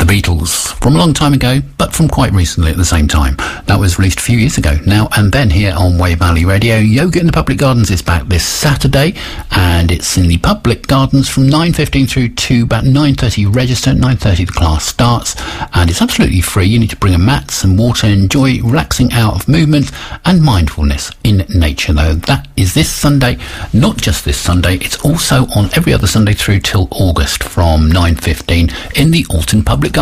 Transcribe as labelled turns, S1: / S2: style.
S1: Beatles, from a long time ago, but from quite recently at the same time. That was released a few years ago. Now and then here on Wave Valley Radio. Yoga in the Public Gardens is back this Saturday, and it's in the public gardens from 9:15 through to about 9:30. Register, 9:30 the class starts, and it's absolutely free. You need to bring a mat, some water, enjoy relaxing out of movement and mindfulness in nature, though. That is this Sunday, not just this Sunday, it's also on every other Sunday through till August from 9:15 in the Alton Public Gardens.